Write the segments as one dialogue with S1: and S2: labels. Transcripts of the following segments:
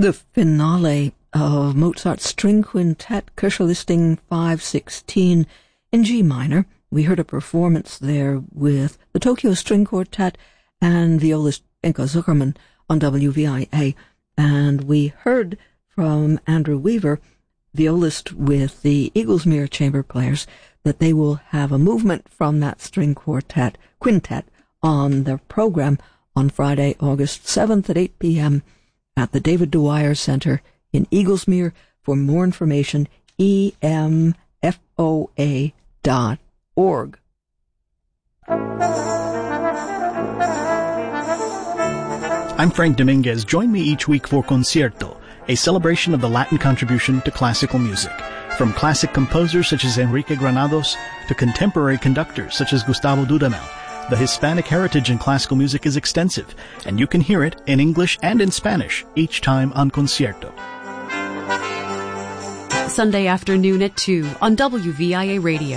S1: The finale of Mozart's String Quintet, Kirchelisting 516 in G minor. We heard a performance there with the Tokyo String Quartet and violist Inka Zuckerman on WVIA. And we heard from Andrew Weaver, violist with the Eaglesmere Chamber Players, that they will have a movement from that string quintet on their program on Friday, August 7th at 8 p.m. at the David Dwyer Center in Eaglesmere. For more information, emfoa.org.
S2: I'm Frank Dominguez. Join me each week for Concierto, a celebration of the Latin contribution to classical music. From classic composers such as Enrique Granados to contemporary conductors such as Gustavo Dudamel, the Hispanic heritage in classical music is extensive, and you can hear it in English and in Spanish each time on Concierto.
S3: Sunday afternoon at 2 on WVIA Radio.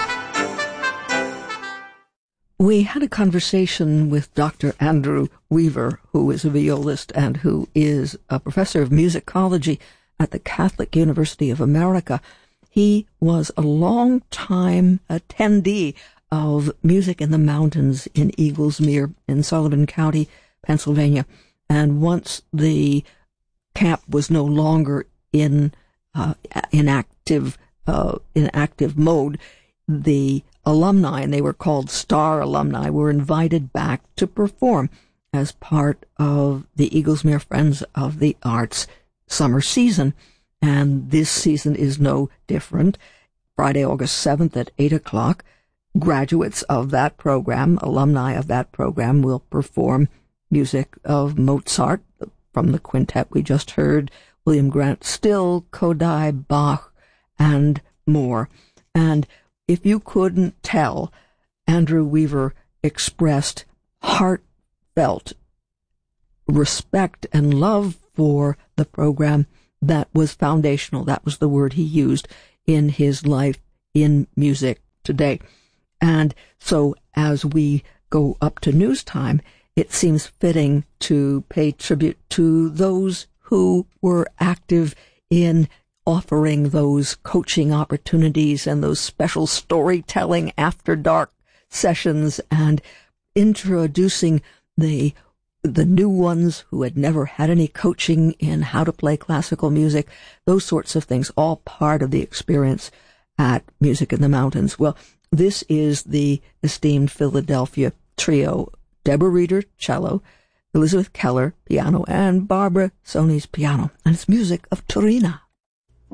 S1: We had a conversation with Dr. Andrew Weaver, who is a violist and who is a professor of musicology at the Catholic University of America. He was a long-time attendee of Music in the Mountains in Eaglesmere in Sullivan County, Pennsylvania. And once the camp was no longer in active mode, the alumni, and they were called Star Alumni, were invited back to perform as part of the Eaglesmere Friends of the Arts summer season. And this season is no different. Friday, August 7th at 8 o'clock, graduates of that program, alumni of that program, will perform music of Mozart from the quintet we just heard, William Grant Still, Kodály, Bach, and more. And if you couldn't tell, Andrew Weaver expressed heartfelt respect and love for the program that was foundational. That was the word he used in his life in music today. And so as we go up to news time, it seems fitting to pay tribute to those who were active in offering those coaching opportunities and those special storytelling after dark sessions and introducing the new ones who had never had any coaching in how to play classical music, those sorts of things, all part of the experience at Music in the Mountains. Well, this is the esteemed Philadelphia trio, Deborah Reeder, cello, Elizabeth Keller, piano, and Barbara Soni's piano. And it's music of Turina.